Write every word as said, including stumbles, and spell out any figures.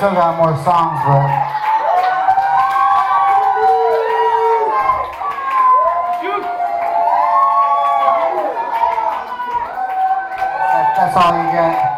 still got more songs, but that, that's all you get.